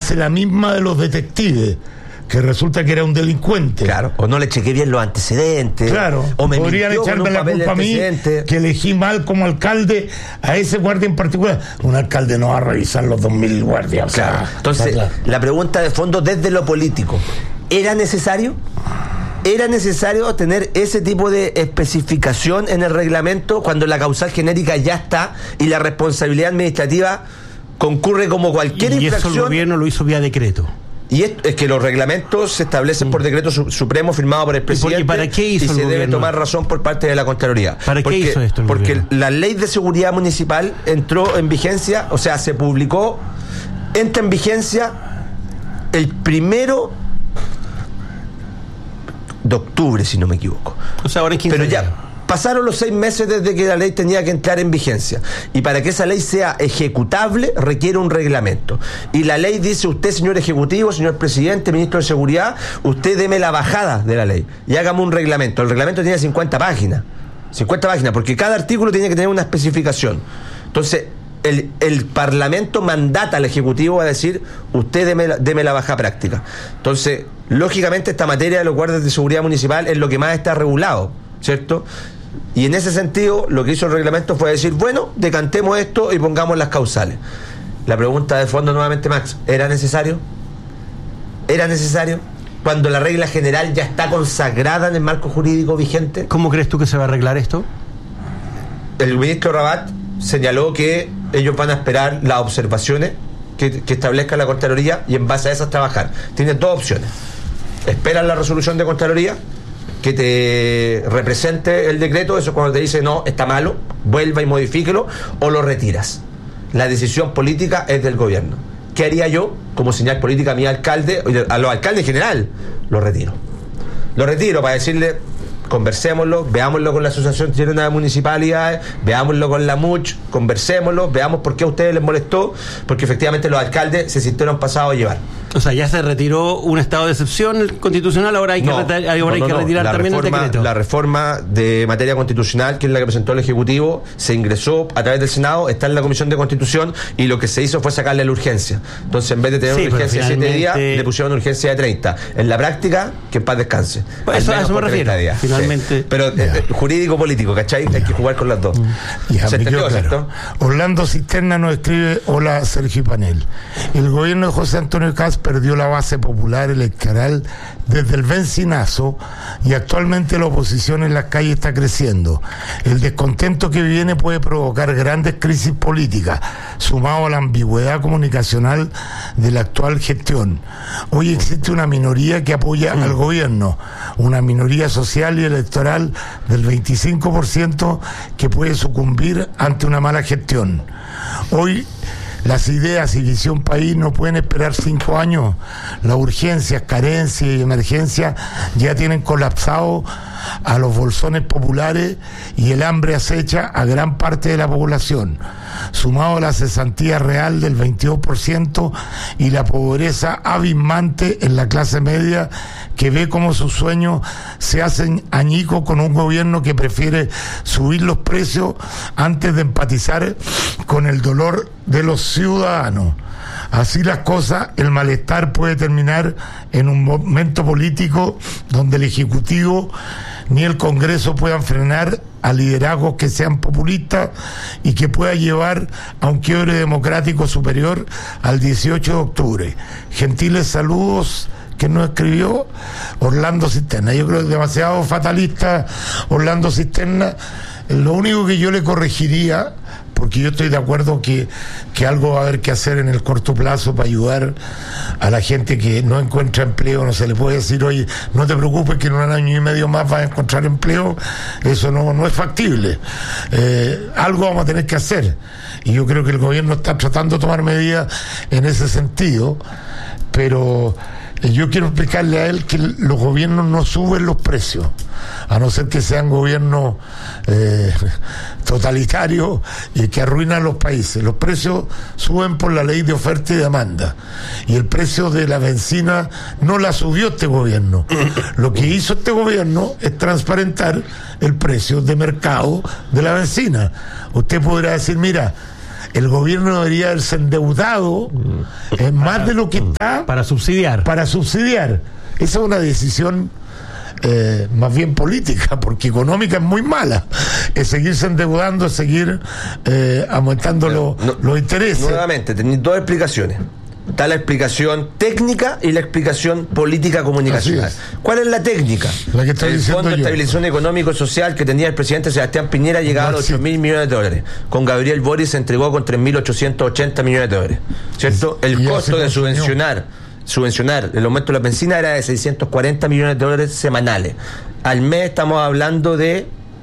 hace la misma de los detectives, que resulta que era un delincuente. Claro, o no le chequeé bien los antecedentes. Claro, o me podrían echarme la culpa a mí que elegí mal como alcalde a ese guardia en particular. Un alcalde no va a revisar los 2000 guardias. Claro. Entonces, la pregunta de fondo desde lo político, ¿era necesario? ¿Era necesario tener ese tipo de especificación en el reglamento cuando la causal genérica ya está y la responsabilidad administrativa concurre como cualquier infracción? Y eso el gobierno lo hizo vía decreto. Y es que los reglamentos se establecen por decreto supremo firmado por el presidente. ¿Y para qué hizo y el se gobierno? Debe tomar razón por parte de la Contraloría. ¿Para qué hizo esto el Porque gobierno? la ley de seguridad municipal entró en vigencia, o sea, se publicó, entra en vigencia el 1 de octubre, si no me equivoco. O sea, ahora es 15 Pero días. ya pasaron los 6 meses desde que la ley tenía que entrar en vigencia. Y para que esa ley sea ejecutable, requiere un reglamento. Y la ley dice, usted, señor ejecutivo, señor presidente, ministro de Seguridad, usted deme la bajada de la ley y hágame un reglamento. El reglamento tiene 50 páginas. 50 páginas, porque cada artículo tiene que tener una especificación. Entonces, el Parlamento mandata al Ejecutivo a decir, usted deme la baja práctica. Entonces, lógicamente, esta materia de los guardias de seguridad municipal es lo que más está regulado, ¿cierto? Y en ese sentido, lo que hizo el reglamento fue decir, bueno, decantemos esto y pongamos las causales. La pregunta de fondo nuevamente, Max, ¿era necesario? ¿Era necesario? Cuando la regla general ya está consagrada en el marco jurídico vigente. ¿Cómo crees tú que se va a arreglar esto? El ministro Rabat señaló que ellos van a esperar las observaciones que establezca la Contraloría y en base a esas trabajar. Tienes 2 opciones. Esperan la resolución de Contraloría que te represente el decreto, eso cuando te dice no, está malo, vuelva y modifíquelo, o lo retiras. La decisión política es del gobierno. ¿Qué haría yo como señal política a mi alcalde, a los alcaldes en general? Lo retiro. Lo retiro para decirle, conversémoslo, veámoslo con la Asociación Chilena de Municipalidades, veámoslo con la MUCH, conversémoslo, veamos por qué a ustedes les molestó, porque efectivamente los alcaldes se sintieron pasados a llevar. O sea, ya se retiró un estado de excepción constitucional, ahora hay que retirar también el decreto. La reforma de materia constitucional, que es la que presentó el Ejecutivo, se ingresó a través del Senado, está en la Comisión de Constitución, y lo que se hizo fue sacarle la urgencia. Entonces, en vez de tener una urgencia de 7 días, le pusieron una urgencia de 30. En la práctica, que en paz descanse. Pues eso me refiero. Finalmente. Sí. Pero jurídico-político, ¿cachai? Hay que jugar con las dos. ¿Se entendió, cierto? Orlando Cisterna nos escribe: hola, Sergio Panel. El gobierno de José Antonio Kast perdió la base popular electoral desde el bencinazo y actualmente la oposición en las calles está creciendo. El descontento que viene puede provocar grandes crisis políticas, sumado a la ambigüedad comunicacional de la actual gestión. Hoy existe una minoría que apoya al gobierno, una minoría social y electoral del 25% que puede sucumbir ante una mala gestión. Hoy las ideas y visión país no pueden esperar 5 años. Las urgencias, carencias y emergencias ya tienen colapsado a los bolsones populares y el hambre acecha a gran parte de la población, sumado a la cesantía real del 22% y la pobreza abismante en la clase media, que ve cómo sus sueños se hacen añicos con un gobierno que prefiere subir los precios antes de empatizar con el dolor de los ciudadanos. Así las cosas, el malestar puede terminar en un momento político donde el Ejecutivo ni el Congreso puedan frenar a liderazgos que sean populistas y que pueda llevar a un quiebre democrático superior al 18 de octubre. Gentiles saludos, que nos escribió Orlando Cisterna. Yo creo que es demasiado fatalista Orlando Cisterna. Lo único que yo le corregiría, porque yo estoy de acuerdo que algo va a haber que hacer en el corto plazo para ayudar a la gente que no encuentra empleo. No se le puede decir, oye, no te preocupes que en 1 año y medio más vas a encontrar empleo. Eso no es factible. Algo vamos a tener que hacer, y yo creo que el gobierno está tratando de tomar medidas en ese sentido, pero yo quiero explicarle a él que los gobiernos no suben los precios, a no ser que sean gobiernos totalitarios y que arruinan los países. Los precios suben por la ley de oferta y demanda, y el precio de la benzina no la subió este gobierno. Lo que hizo este gobierno es transparentar el precio de mercado de la benzina. Usted podrá decir, mira, el gobierno debería haberse endeudado más de lo que está para subsidiar. Esa es una decisión más bien política, porque económica es muy mala. Es seguirse endeudando, es seguir aumentando los intereses. Nuevamente, tenéis dos explicaciones. Está la explicación técnica y la explicación política comunicacional. ¿Cuál es la técnica? La que estoy diciendo Fondo de Estabilización Económico y Social que tenía el presidente Sebastián Piñera llegaba a los 8.000 millones de dólares. Con Gabriel Boric se entregó con 3.880 millones de dólares. ¿Cierto? El costo de subvencionar el aumento de la benzina era de 640 millones de dólares semanales. Al mes estamos hablando de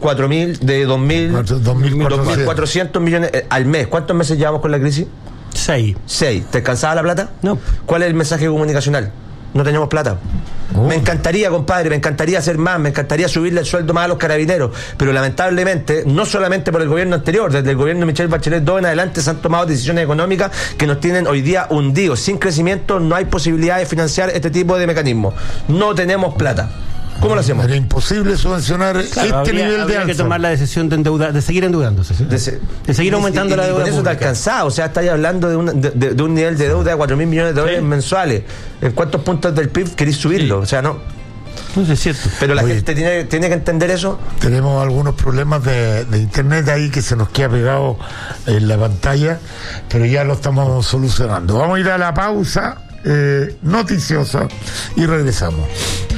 2.400 millones al mes. ¿Cuántos meses llevamos con la crisis? 6. ¿Te alcanzaba la plata? No. ¿Cuál es el mensaje comunicacional? No tenemos plata. Me encantaría, compadre, me encantaría hacer más, me encantaría subirle el sueldo más a los carabineros, pero lamentablemente, no solamente por el gobierno anterior, desde el gobierno de Michelle Bachelet 2 en adelante se han tomado decisiones económicas que nos tienen hoy día hundidos. Sin crecimiento no hay posibilidad de financiar este tipo de mecanismos. No tenemos plata. ¿Cómo lo hacemos? Era imposible subvencionar nivel de alza. Que tomar la decisión de seguir endeudándose, ¿sí? de seguir aumentando la deuda. Con eso está alcanzado. O sea, estáis hablando de un nivel de deuda de 4.000 millones de dólares mensuales. ¿En cuántos puntos del PIB queréis subirlo? O sea, no. No es cierto. Pero la gente tiene que entender eso. Tenemos algunos problemas de internet ahí que se nos queda pegado en la pantalla, pero ya lo estamos solucionando. Vamos a ir a la pausa noticiosa y regresamos.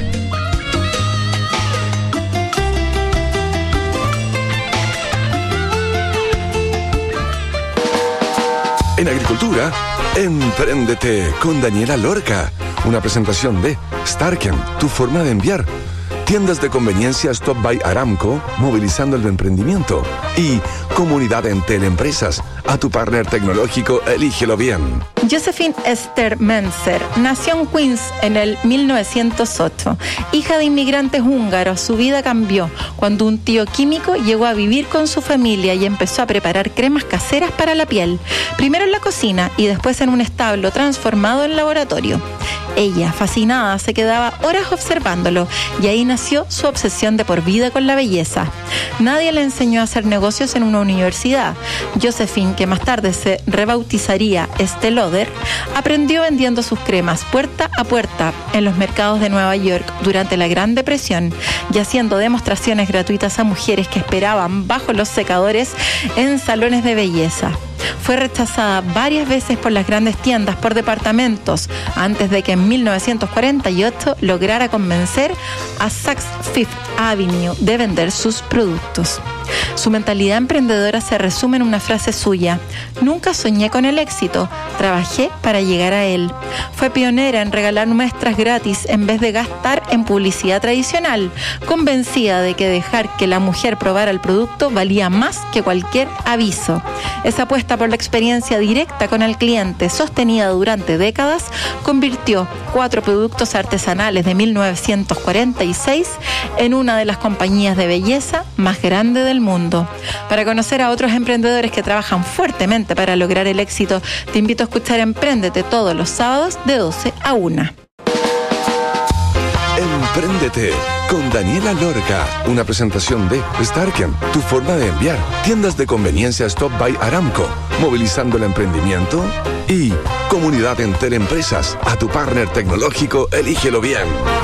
En agricultura, Empréndete con Daniela Lorca. Una presentación de Starken, tu forma de enviar. Tiendas de conveniencia Stop by Aramco, movilizando el emprendimiento. Y Comunidad Entel Empresas. A tu partner tecnológico, elígelo bien. Josephine Esther Menzer nació en Queens en el 1908. Hija de inmigrantes húngaros, su vida cambió cuando un tío químico llegó a vivir con su familia y empezó a preparar cremas caseras para la piel. Primero en la cocina y después en un establo transformado en laboratorio. Ella, fascinada, se quedaba horas observándolo y ahí nació su obsesión de por vida con la belleza. Nadie le enseñó a hacer negocios en una universidad. Josephine, que más tarde se rebautizaría Estée Lauder, aprendió vendiendo sus cremas puerta a puerta en los mercados de Nueva York durante la Gran Depresión y haciendo demostraciones gratuitas a mujeres que esperaban bajo los secadores en salones de belleza. Fue rechazada varias veces por las grandes tiendas por departamentos antes de que en 1948 lograra convencer a Saks Fifth Avenue de vender sus productos. Su mentalidad emprendedora se resume en una frase suya: nunca soñé con el éxito, trabajé para llegar a él. Fue pionera en regalar muestras gratis en vez de gastar en publicidad tradicional, convencida de que dejar que la mujer probara el producto valía más que cualquier aviso. Esa apuesta por la experiencia directa con el cliente, sostenida durante décadas, convirtió 4 productos artesanales de 1946 en una de las compañías de belleza más grande del mundo. Para conocer a otros emprendedores que trabajan fuertemente para lograr el éxito, te invito a escuchar Empréndete todos los sábados de 12 a 1. Empréndete con Daniela Lorca. Una presentación de Starken, tu forma de enviar. Tiendas de conveniencia Stop by Aramco, movilizando el emprendimiento. Y Comunidad Entel Empresas. A tu partner tecnológico, elígelo bien.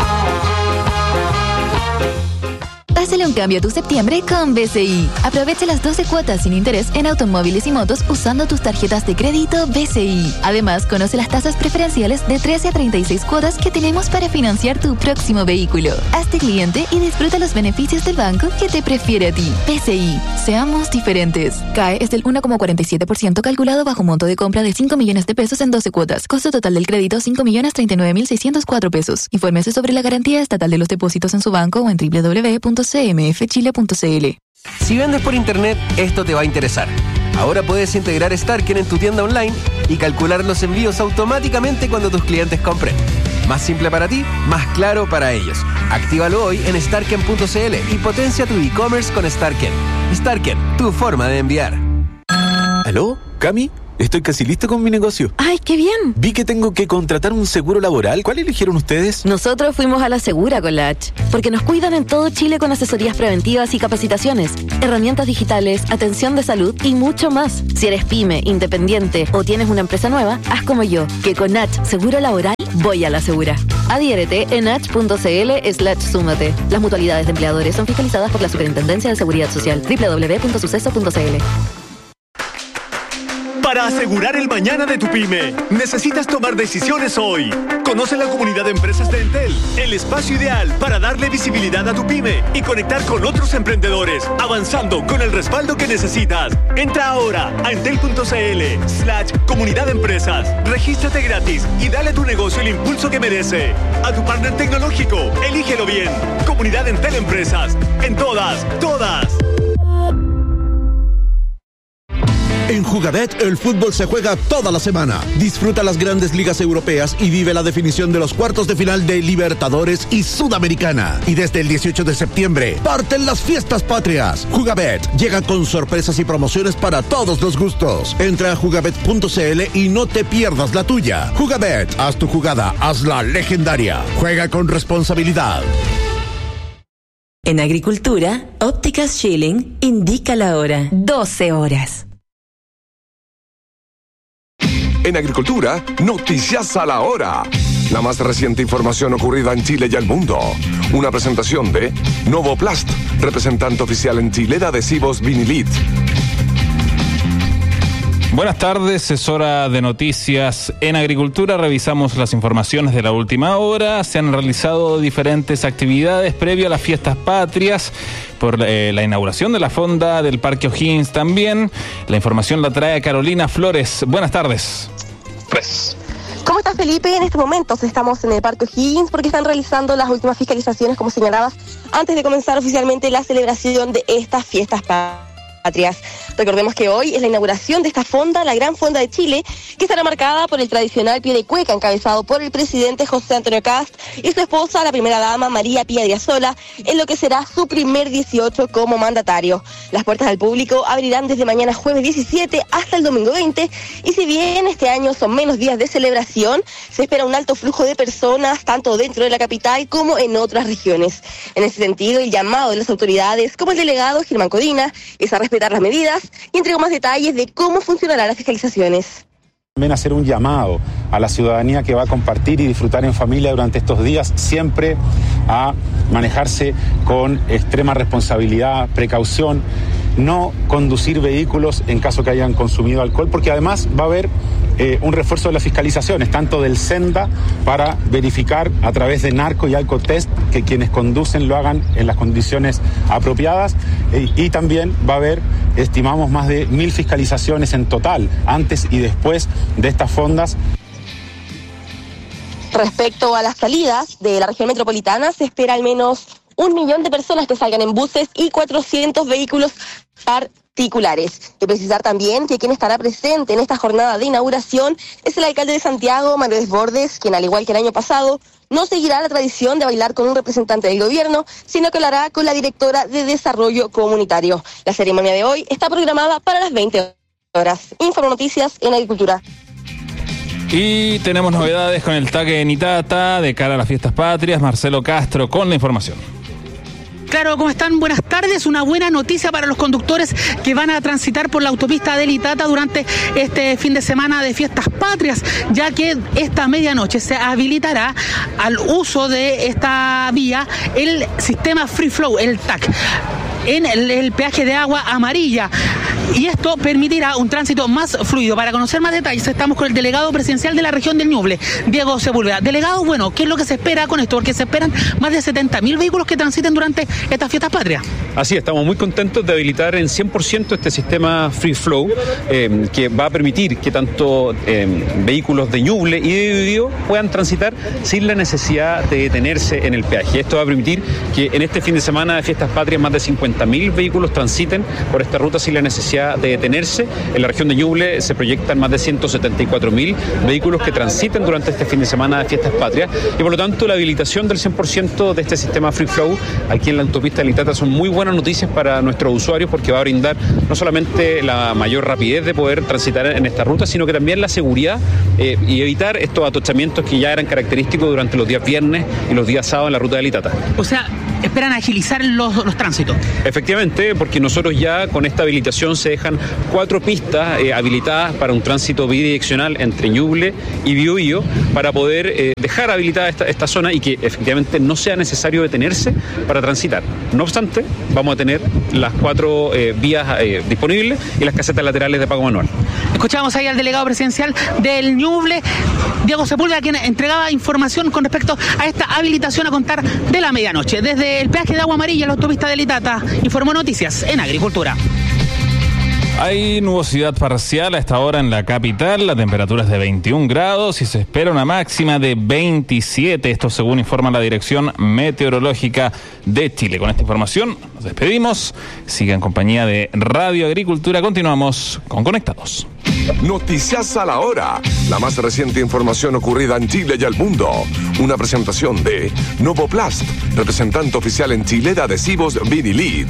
Hazle un cambio a tu septiembre con BCI. Aprovecha las 12 cuotas sin interés en automóviles y motos usando tus tarjetas de crédito BCI. Además, conoce las tasas preferenciales de 13 a 36 cuotas que tenemos para financiar tu próximo vehículo. Hazte cliente y disfruta los beneficios del banco que te prefiere a ti. BCI. Seamos diferentes. CAE es del 1,47% calculado bajo monto de compra de 5 millones de pesos en 12 cuotas. Costo total del crédito 5.039.604 pesos. Infórmese sobre la garantía estatal de los depósitos en su banco o en www.cmfchile.cl. Si vendes por internet, esto te va a interesar. Ahora puedes integrar Starken en tu tienda online y calcular los envíos automáticamente cuando tus clientes compren. Más simple para ti, más claro para ellos. Actívalo hoy en starken.cl y potencia tu e-commerce con Starken. Starken, tu forma de enviar. ¿Aló? ¿Cami? estoy casi listo con mi negocio. ¡Ay, qué bien! Vi que tengo que contratar un seguro laboral. ¿Cuál eligieron ustedes? Nosotros fuimos a La Segura con la H, porque nos cuidan en todo Chile con asesorías preventivas y capacitaciones, herramientas digitales, atención de salud y mucho más. Si eres pyme, independiente o tienes una empresa nueva, haz como yo, que con H Seguro Laboral voy a La Segura. Adhiérete en h.cl/súmate. Las mutualidades de empleadores son fiscalizadas por la Superintendencia de Seguridad Social. www.suceso.cl. Para asegurar el mañana de tu pyme, necesitas tomar decisiones hoy. Conoce la comunidad de empresas de Entel, el espacio ideal para darle visibilidad a tu pyme y conectar con otros emprendedores, avanzando con el respaldo que necesitas. Entra ahora a entel.cl/comunidad de empresas. Regístrate gratis y dale a tu negocio el impulso que merece. A tu partner tecnológico, elígelo bien. Comunidad Entel Empresas. En todas. En Jugabet, el fútbol se juega toda la semana. Disfruta las grandes ligas europeas y vive la definición de los cuartos de final de Libertadores y Sudamericana. Y desde el 18 de septiembre, parten las fiestas patrias. Jugabet llega con sorpresas y promociones para todos los gustos. Entra a jugabet.cl y no te pierdas la tuya. Jugabet, haz tu jugada, hazla legendaria. Juega con responsabilidad. En Agricultura, Ópticas Schilling indica la hora. 12 horas. En Agricultura, noticias a la hora. La más reciente información ocurrida en Chile y el mundo. Una presentación de Novoplast, representante oficial en Chile de adhesivos Vinilit. Buenas tardes, es hora de noticias en Agricultura. Revisamos las informaciones de la última hora. Se han realizado diferentes actividades previo a las fiestas patrias por la inauguración de la fonda del Parque O'Higgins también. La información la trae Carolina Flores. Buenas tardes. ¿Cómo estás, Felipe? En estos momentos estamos en el Parque O'Higgins porque están realizando las últimas fiscalizaciones, como señalabas, antes de comenzar oficialmente la celebración de estas fiestas patrias. Recordemos que hoy es la inauguración de esta fonda, la Gran Fonda de Chile, que estará marcada por el tradicional pie de cueca encabezado por el presidente José Antonio Kast y su esposa, la primera dama María Pía Díaz-Sola, en lo que será su primer 18 como mandatario. Las puertas al público abrirán desde mañana jueves 17 hasta el domingo 20, y si bien este año son menos días de celebración, se espera un alto flujo de personas, tanto dentro de la capital como en otras regiones. En ese sentido, el llamado de las autoridades, como el delegado Germán Codina, es a respetar las medidas y entregó más detalles de cómo funcionarán las fiscalizaciones. También hacer un llamado a la ciudadanía que va a compartir y disfrutar en familia durante estos días, siempre a manejarse con extrema responsabilidad, precaución, no conducir vehículos en caso que hayan consumido alcohol, porque además va a haber un refuerzo de las fiscalizaciones, tanto del Senda, para verificar a través de narco y alcotest que quienes conducen lo hagan en las condiciones apropiadas, y también va a haber, estimamos, más de 1.000 fiscalizaciones en total, antes y después de estas fondas. Respecto a las salidas de la región metropolitana, se espera al menos 1 millón de personas que salgan en buses y 400 vehículos particulares. Hay que precisar también que quien estará presente en esta jornada de inauguración es el alcalde de Santiago, Manuel Desbordes, quien, al igual que el año pasado, no seguirá la tradición de bailar con un representante del gobierno, sino que lo hará con la directora de Desarrollo Comunitario. La ceremonia de hoy está programada para las 20 horas. Informo Noticias en Agricultura. Y tenemos novedades con el taque de Nitata de cara a las fiestas patrias. Marcelo Castro con la información. Claro, ¿cómo están? Buenas tardes. Una buena noticia para los conductores que van a transitar por la autopista de Nitata durante este fin de semana de fiestas patrias, ya que esta medianoche se habilitará al uso de esta vía el sistema Free Flow, el TAC, en el peaje de agua amarilla. Y esto permitirá un tránsito más fluido. Para conocer más detalles estamos con el delegado presidencial de la región del Ñuble, Diego Sepúlveda. Delegado, bueno, ¿qué es lo que se espera con esto? Porque se esperan más de 70.000 vehículos que transiten durante estas fiestas patrias. Así, estamos muy contentos de habilitar en 100% este sistema Free Flow, que va a permitir que tanto vehículos de Ñuble y de Biobío puedan transitar sin la necesidad de detenerse en el peaje. Esto va a permitir que en este fin de semana de fiestas patrias más de 50.000 vehículos transiten por esta ruta sin la necesidad necesidad de detenerse. En la región de Ñuble se proyectan más de 174.000 vehículos que transiten durante este fin de semana de Fiestas Patrias, y por lo tanto la habilitación del 100% de este sistema Free Flow aquí en la autopista de Litata son muy buenas noticias para nuestros usuarios, porque va a brindar no solamente la mayor rapidez de poder transitar en esta ruta, sino que también la seguridad y evitar estos atochamientos que ya eran característicos durante los días viernes y los días sábados en la ruta de Litata. O sea, esperan agilizar los tránsitos. Efectivamente, porque nosotros ya con esta habilitación se dejan 4 pistas habilitadas para un tránsito bidireccional entre Ñuble y Biobío, para poder dejar habilitada esta zona y que efectivamente no sea necesario detenerse para transitar. No obstante, vamos a tener las 4 vías disponibles y las casetas laterales de pago manual. Escuchábamos ahí al delegado presidencial del Ñuble, Diego Sepúlveda, quien entregaba información con respecto a esta habilitación a contar de la medianoche. Desde el peaje de Agua Amarilla, la autopista de Litata, informó Noticias en Agricultura. Hay nubosidad parcial a esta hora en la capital, la temperatura es de 21 grados y se espera una máxima de 27, esto según informa la Dirección Meteorológica de Chile. Con esta información nos despedimos, siga en compañía de Radio Agricultura, continuamos con Conectados. Noticias a la hora, la más reciente información ocurrida en Chile y el mundo. Una presentación de Novoplast, representante oficial en Chile de adhesivos Vinilit.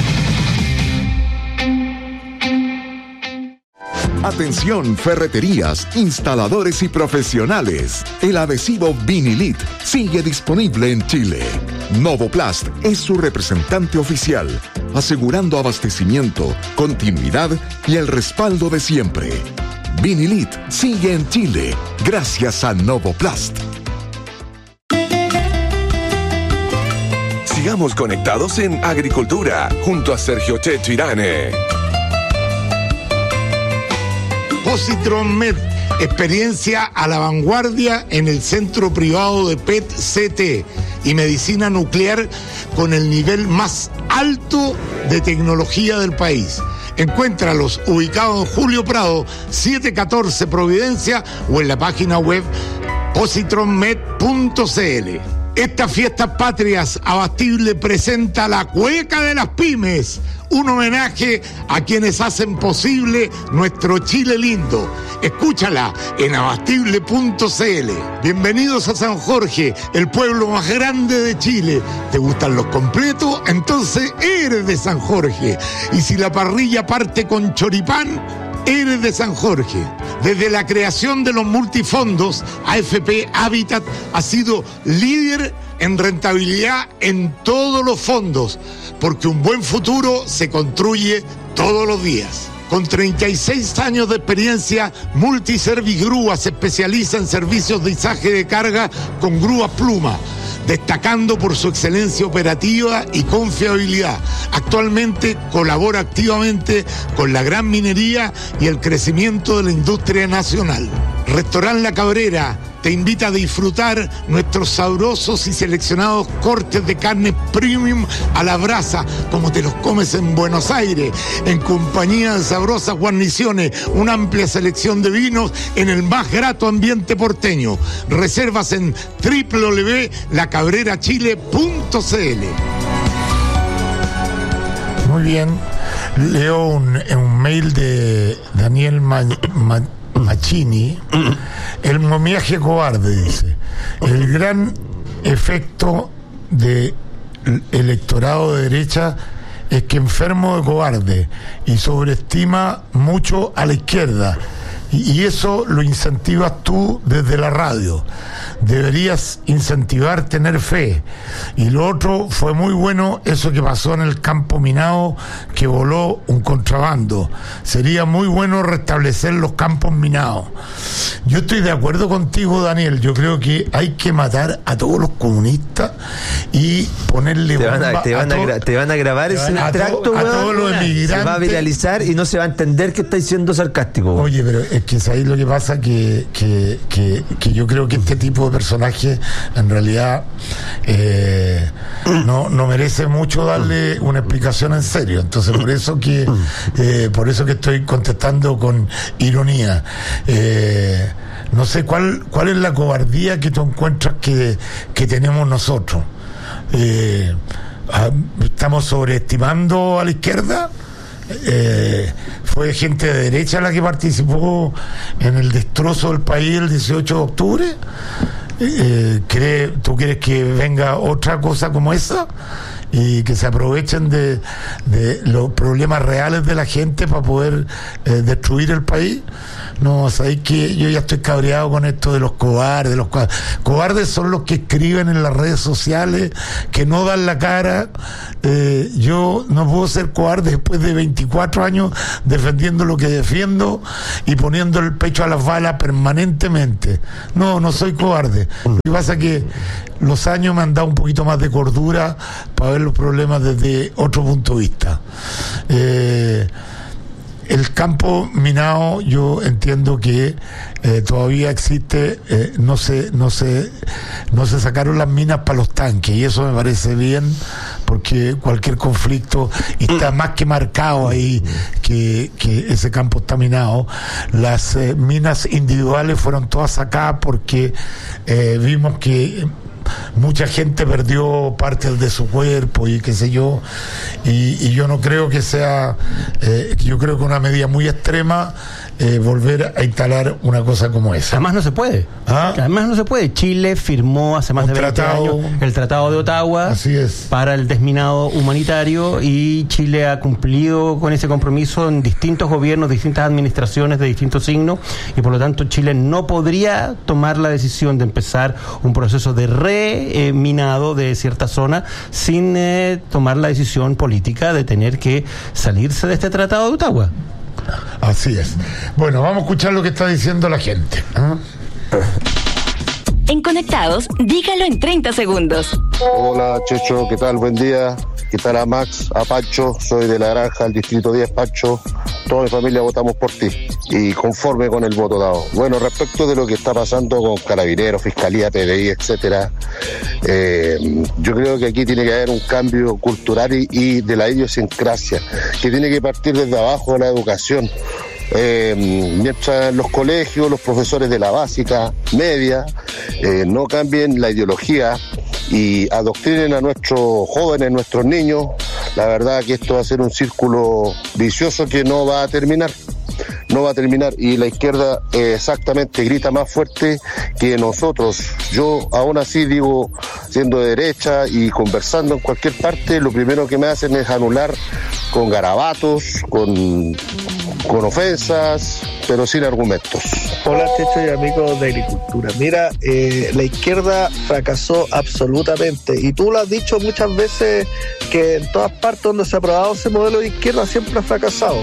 Atención, ferreterías, instaladores y profesionales. El adhesivo Vinilit sigue disponible en Chile. Novoplast es su representante oficial, asegurando abastecimiento, continuidad y el respaldo de siempre. Vinilit sigue en Chile gracias a Novoplast. Sigamos conectados en Agricultura junto a Sergio Checho Irane. Positron Med, experiencia a la vanguardia en el centro privado de PET-CT y medicina nuclear con el nivel más alto de tecnología del país. Encuéntralos ubicados en Julio Prado, 714 Providencia, o en la página web positronmed.cl. Estas Fiestas Patrias, Abastible presenta La Cueca de las Pymes, un homenaje a quienes hacen posible nuestro Chile lindo. Escúchala en abastible.cl. Bienvenidos a San Jorge, el pueblo más grande de Chile. ¿Te gustan los completos? Entonces eres de San Jorge. Y si la parrilla parte con choripán, eres de San Jorge. Desde la creación de los multifondos, AFP Habitat ha sido líder en rentabilidad en todos los fondos, porque un buen futuro se construye todos los días. Con 36 años de experiencia, Multiservice Grúa se especializa en servicios de izaje de carga con grúas Pluma, destacando por su excelencia operativa y confiabilidad. Actualmente colabora activamente con la gran minería y el crecimiento de la industria nacional. Restaurant La Cabrera te invita a disfrutar nuestros sabrosos y seleccionados cortes de carne premium a la brasa, como te los comes en Buenos Aires, en compañía de sabrosas guarniciones, una amplia selección de vinos en el más grato ambiente porteño. Reservas en www.lacabrerachile.cl. Muy bien, leo un mail de Daniel Machini. El momiaje cobarde, dice. El gran efecto del electorado de derecha es que enfermo de cobarde y sobreestima mucho a la izquierda. Y eso lo incentivas tú desde la radio. Deberías incentivar tener fe. Y lo otro, fue muy bueno eso que pasó en el campo minado, que voló un contrabando. Sería muy bueno restablecer los campos minados. Yo estoy de acuerdo contigo, Daniel. Yo creo que hay que matar a todos los comunistas y ponerle bomba te van a grabar ese extracto, a todos los emigrantes. Se va a viralizar y no se va a entender que estáis siendo sarcástico. Oye, pero es que ahí lo que pasa que yo creo que este tipo de personaje en realidad no merece mucho darle una explicación en serio. Entonces por eso que estoy contestando con ironía. No sé cuál es la cobardía que tú encuentras que tenemos nosotros. ¿Estamos sobreestimando a la izquierda? fue gente de derecha la que participó en el destrozo del país el 18 de octubre. ¿Tú quieres que venga otra cosa como esa? Y que se aprovechen de los problemas reales de la gente para poder destruir el país. No, sabéis que yo ya estoy cabreado con esto de los cobardes. Los cobardes son los que escriben en las redes sociales, que no dan la cara. Yo no puedo ser cobarde después de 24 años defendiendo lo que defiendo y poniendo el pecho a las balas permanentemente. No soy cobarde. Lo que pasa es que los años me han dado un poquito más de cordura para ver los problemas desde otro punto de vista. El campo minado, yo entiendo que todavía existe, no se sacaron las minas para los tanques, y eso me parece bien, porque cualquier conflicto está más que marcado ahí que ese campo está minado. Las minas individuales fueron todas sacadas porque vimos que mucha gente perdió partes de su cuerpo y qué sé yo, y yo no creo que sea yo creo que una medida muy extrema volver a instalar una cosa como esa. Además no se puede. Además no se puede. Chile firmó hace más de 20 años el Tratado de Ottawa. Así es. Para el desminado humanitario, y Chile ha cumplido con ese compromiso en distintos gobiernos, distintas administraciones de distintos signos, y por lo tanto Chile no podría tomar la decisión de empezar un proceso de reminado de cierta zona sin tomar la decisión política de tener que salirse de este Tratado de Ottawa. Así es. Bueno, vamos a escuchar lo que está diciendo la gente. En Conectados, dígalo en 30 segundos. Hola, Checho, ¿qué tal? Buen día. ¿Qué tal a Max, a Pacho? Soy de La Granja, el distrito 10, Pacho. Toda mi familia votamos por ti y conforme con el voto dado. Bueno, respecto de lo que está pasando con Carabineros, Fiscalía, PDI, etcétera, yo creo que aquí tiene que haber un cambio cultural y de la idiosincrasia, que tiene que partir desde abajo de la educación. Mientras en los colegios, los profesores de la básica, media, no cambien la ideología y adoctrinen a nuestros jóvenes, nuestros niños, la verdad que esto va a ser un círculo vicioso que no va a terminar. Y la izquierda exactamente grita más fuerte que nosotros. Yo aún así digo, siendo de derecha y conversando en cualquier parte, lo primero que me hacen es anular con garabatos, con ofensas, pero sin argumentos. Hola, Checho y amigos de Agricultura. Mira, la izquierda fracasó absolutamente, y tú lo has dicho muchas veces, que en todas partes donde se ha aprobado ese modelo de izquierda siempre ha fracasado.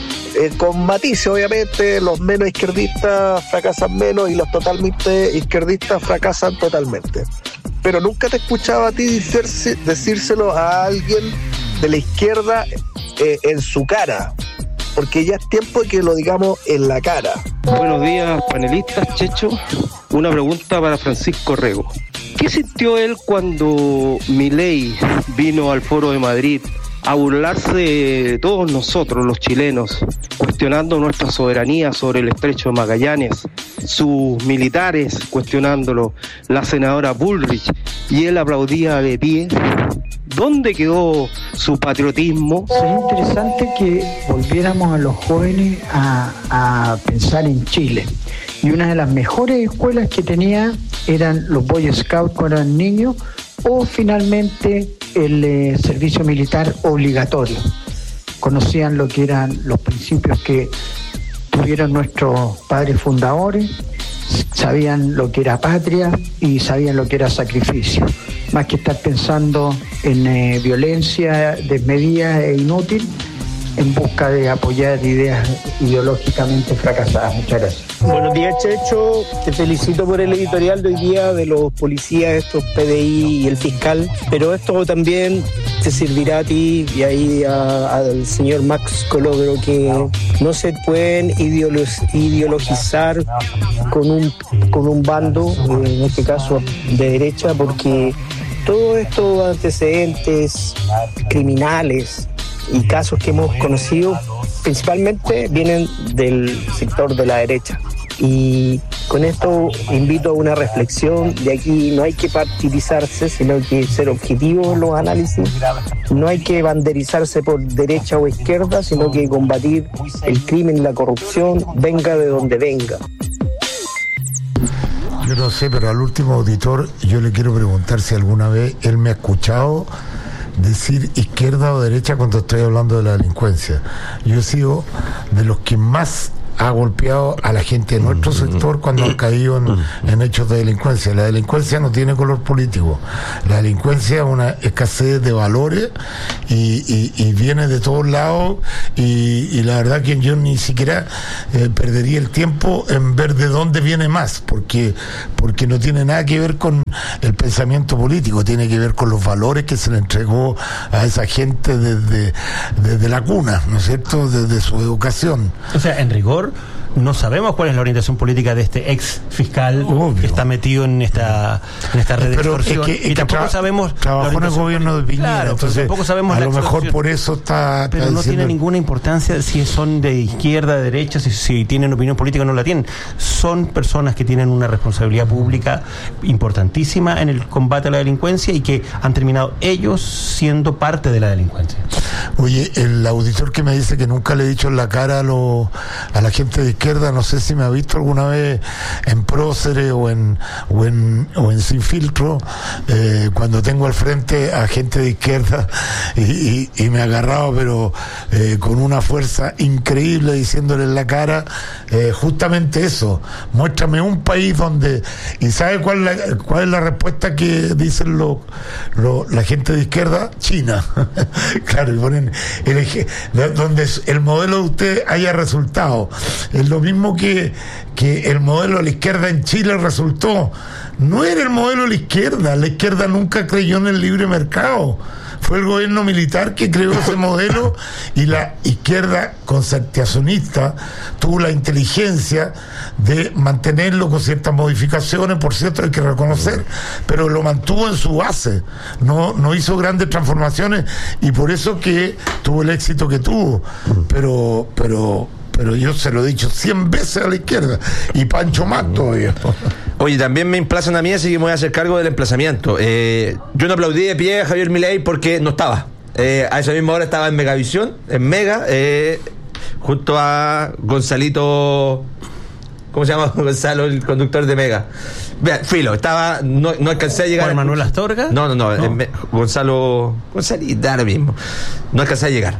Con matices, obviamente, los menos izquierdistas fracasan menos y los totalmente izquierdistas fracasan totalmente. Pero nunca te escuchaba a ti decírselo a alguien de la izquierda en su cara, porque ya es tiempo de que lo digamos en la cara. Buenos días, panelistas. Checho, una pregunta para Francisco Rego. ¿Qué sintió él cuando Milei vino al Foro de Madrid a burlarse de todos nosotros, los chilenos, cuestionando nuestra soberanía sobre el estrecho de Magallanes, sus militares cuestionándolo, la senadora Bullrich, y él aplaudía de pie? ¿Dónde quedó su patriotismo? Sería interesante que volviéramos a los jóvenes a pensar en Chile. Y una de las mejores escuelas que tenía eran los Boy Scouts cuando eran niños, o finalmente el servicio militar obligatorio. Conocían lo que eran los principios que tuvieron nuestros padres fundadores, sabían lo que era patria y sabían lo que era sacrificio, más que estar pensando en violencia desmedida e inútil en busca de apoyar ideas ideológicamente fracasadas. Muchas gracias. Buenos días, Checho. Te felicito por el editorial de hoy día de los policías, estos PDI y el fiscal, pero esto también te servirá a ti y ahí al señor Max Colodro, que no se pueden ideologizar con un bando, en este caso de derecha, porque todos estos antecedentes criminales y casos que hemos conocido principalmente vienen del sector de la derecha. Y con esto invito a una reflexión. De aquí no hay que partidizarse, sino que ser objetivos en los análisis. No hay que banderizarse por derecha o izquierda, sino que combatir el crimen y la corrupción, venga de donde venga. Yo no sé, pero al último auditor yo le quiero preguntar si alguna vez él me ha escuchado decir izquierda o derecha cuando estoy hablando de la delincuencia. Yo he sido de los que más ha golpeado a la gente de nuestro sector cuando han caído en hechos de delincuencia. La delincuencia no tiene color político. La delincuencia es una escasez de valores y viene de todos lados y la verdad que yo ni siquiera perdería el tiempo en ver de dónde viene más, porque no tiene nada que ver con el pensamiento político, tiene que ver con los valores que se le entregó a esa gente desde la cuna, ¿no es cierto?, desde su educación. O sea, en rigor, no sabemos cuál es la orientación política de este ex fiscal que está metido en esta red de extorsión. Y tampoco sabemos. Trabajó en el gobierno de Piñera, claro, entonces tampoco sabemos a lo mejor por eso está. Pero no tiene ninguna importancia si son de izquierda, de derecha, si tienen opinión política o no la tienen. Son personas que tienen una responsabilidad pública importantísima en el combate a la delincuencia y que han terminado ellos siendo parte de la delincuencia. Oye, el auditor que me dice que nunca le he dicho en la cara a la gente de izquierda, no sé si me ha visto alguna vez en Próceres o en Sin Filtro, cuando tengo al frente a gente de izquierda y me ha agarrado, pero con una fuerza increíble, diciéndole en la cara justamente eso: muéstrame un país donde... ¿Y sabe cuál es la respuesta que dicen la gente de izquierda? China. Claro, y ponen donde el modelo de usted haya resultado. Es lo mismo que el modelo de la izquierda en Chile resultó. No era el modelo de la izquierda nunca creyó en el libre mercado. Fue el gobierno militar que creó ese modelo y la izquierda concertacionista tuvo la inteligencia de mantenerlo con ciertas modificaciones, por cierto, hay que reconocer, pero lo mantuvo en su base, no hizo grandes transformaciones y por eso que tuvo el éxito que tuvo, pero yo se lo he dicho 100 veces a la izquierda y Pancho más todavía. Oye, también me emplazan a mí, así que me voy a hacer cargo del emplazamiento. Yo no aplaudí de pie a Javier Milei porque no estaba. A esa misma hora estaba en Megavisión, en Mega, junto a Gonzalito. ¿Cómo se llama Gonzalo, el conductor de Mega? Vean, filo, no alcancé a llegar. ¿Juan Manuel Astorga? No. Gonzalito, ahora mismo. No alcancé a llegar.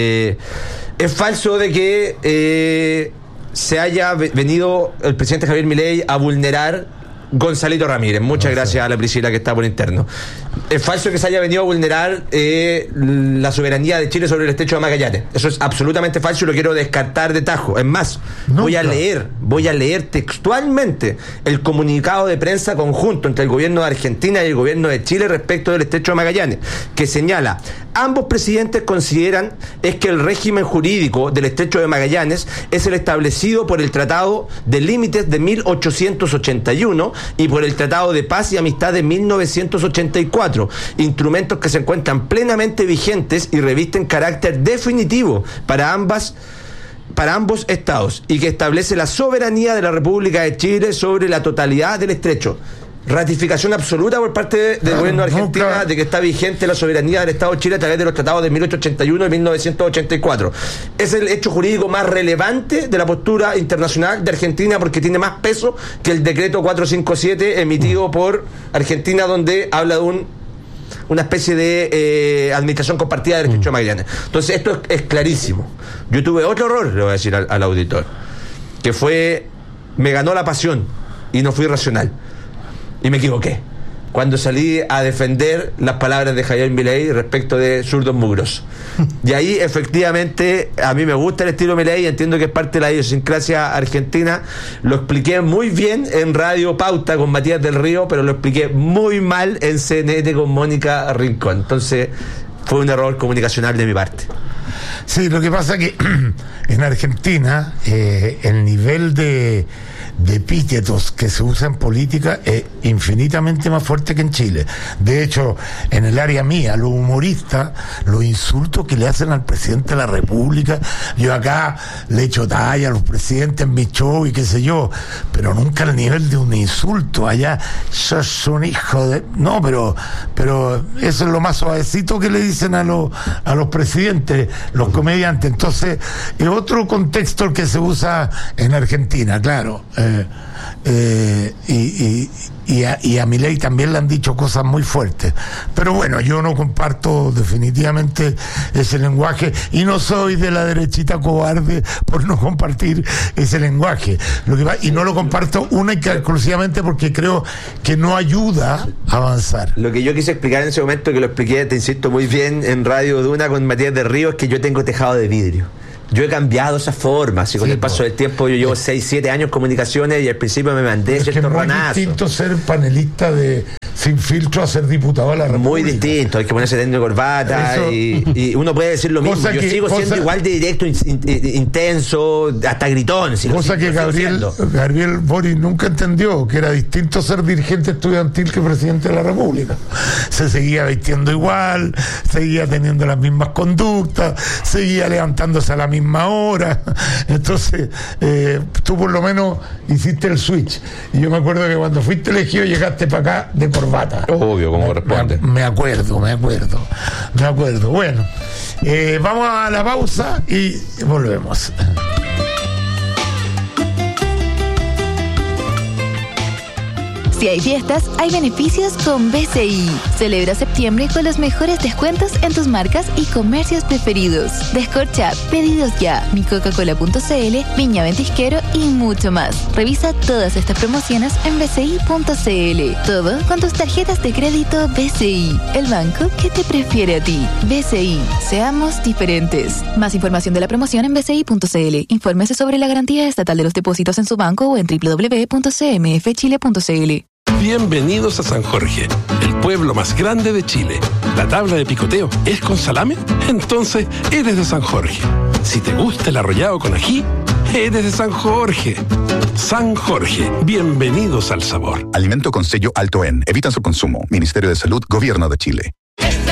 Es falso de que se haya venido el presidente Javier Milei a vulnerar Gonzalito Ramírez. Muchas gracias a la Priscila que está por interno. Es falso que se haya venido a vulnerar la soberanía de Chile sobre el estrecho de Magallanes. Eso es absolutamente falso y lo quiero descartar de tajo. Es más, voy a leer textualmente el comunicado de prensa conjunto entre el gobierno de Argentina y el gobierno de Chile respecto del estrecho de Magallanes, que señala: ambos presidentes consideran que el régimen jurídico del estrecho de Magallanes es el establecido por el Tratado de Límites de 1881 y por el Tratado de Paz y Amistad de 1984, instrumentos que se encuentran plenamente vigentes y revisten carácter definitivo para ambos estados, y que establece la soberanía de la República de Chile sobre la totalidad del estrecho. Ratificación absoluta por parte del gobierno de Argentina de que está vigente la soberanía del Estado de Chile a través de los tratados de 1881 y 1984. Es el hecho jurídico más relevante de la postura internacional de Argentina, porque tiene más peso que el decreto 457 emitido por Argentina, donde habla de una especie de administración compartida del estrecho de Magallanes. Entonces esto es clarísimo. Yo tuve otro error, le voy a decir al auditor, que fue: me ganó la pasión y no fui racional. Y me equivoqué cuando salí a defender las palabras de Javier Milei respecto de zurdos mugrosos. Y ahí efectivamente a mí me gusta el estilo Milei, entiendo que es parte de la idiosincrasia argentina. Lo expliqué muy bien en Radio Pauta con Matías del Río, pero lo expliqué muy mal en CNN con Mónica Rincón. Entonces fue un error comunicacional de mi parte. Sí, lo que pasa es que en Argentina el nivel de de epítetos que se usa en política es infinitamente más fuerte que en Chile. De hecho, en el área mía, los humoristas, los insultos que le hacen al presidente de la República, yo acá le echo talla a los presidentes en mi show y qué sé yo, pero nunca al nivel de un insulto. Allá, sos un hijo de... No, pero eso es lo más suavecito que le dicen a los presidentes, los comediantes. Entonces, es otro contexto el que se usa en Argentina, claro. Y a Milei también le han dicho cosas muy fuertes, pero bueno, yo no comparto definitivamente ese lenguaje y no soy de la derechita cobarde por no compartir ese lenguaje, y no lo comparto única y exclusivamente porque creo que no ayuda a avanzar. Lo que yo quise explicar en ese momento, que lo expliqué, te insisto, muy bien en Radio Duna con Matías de Río, es que yo tengo tejado de vidrio. Yo he cambiado esa forma, así con el paso del tiempo. Yo llevo 6, 7 años en comunicaciones y al principio me mandé ciertos ranazos. Es distinto ser panelista de Sin Filtro a ser diputado de la República. Muy distinto, hay que ponerse dentro de corbata y uno puede decir lo mismo. Yo sigo siendo igual de directo, intenso, hasta gritón. Cosa que Gabriel Boric nunca entendió, que era distinto ser dirigente estudiantil que presidente de la República. Se seguía vistiendo igual, seguía teniendo las mismas conductas, seguía levantándose a la misma hora. Entonces tú por lo menos hiciste el switch, y yo me acuerdo que cuando fuiste elegido llegaste para acá de corbata. Obvio, como corresponde. Me acuerdo. Bueno, vamos a la pausa y volvemos. Si hay fiestas, hay beneficios con BCI. Celebra septiembre con los mejores descuentos en tus marcas y comercios preferidos. Descorcha, pedidos ya, micoca-cola.cl, Viña Ventisquero y mucho más. Revisa todas estas promociones en bci.cl. Todo con tus tarjetas de crédito BCI, el banco que te prefiere a ti. BCI, seamos diferentes. Más información de la promoción en bci.cl. Infórmese sobre la garantía estatal de los depósitos en su banco o en www.cmfchile.cl. Bienvenidos a San Jorge, el pueblo más grande de Chile. ¿La tabla de picoteo es con salame? Entonces eres de San Jorge. Si te gusta el arrollado con ají, eres de San Jorge. San Jorge, bienvenidos al sabor. Alimento con sello alto en. Evitan su consumo. Ministerio de Salud, Gobierno de Chile.